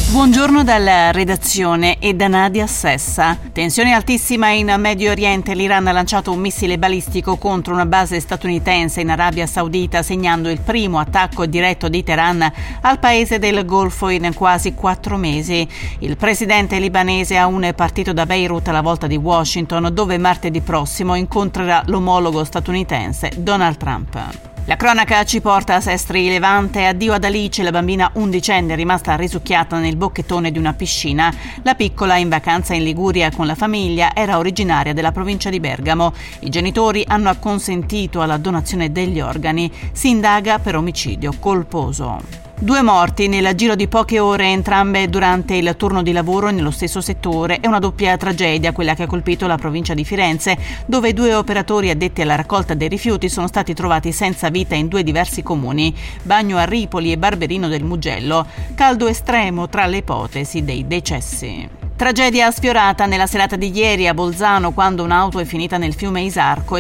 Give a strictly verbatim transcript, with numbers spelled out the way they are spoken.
Buongiorno dalla redazione e da Nadia Sessa. Tensione altissima in Medio Oriente. L'Iran ha lanciato un missile balistico contro una base statunitense in Arabia Saudita, segnando il primo attacco diretto di Teheran al paese del Golfo in quasi quattro mesi. Il presidente libanese Aoun è partito da Beirut alla volta di Washington, dove martedì prossimo incontrerà l'omologo statunitense Donald Trump. La cronaca ci porta a Sestri Levante. Addio ad Alice, la bambina undicenne rimasta risucchiata nel bocchettone di una piscina. La piccola, in vacanza in Liguria con la famiglia, era originaria della provincia di Bergamo. I genitori hanno acconsentito alla donazione degli organi. Si indaga per omicidio colposo. Due morti nel giro di poche ore, entrambe durante il turno di lavoro nello stesso settore. È una doppia tragedia quella che ha colpito la provincia di Firenze, dove due operatori addetti alla raccolta dei rifiuti sono stati trovati senza vita in due diversi comuni, Bagno a Ripoli e Barberino del Mugello. Caldo estremo tra le ipotesi dei decessi. Tragedia sfiorata nella serata di ieri a Bolzano, quando un'auto è finita nel fiume Isarco.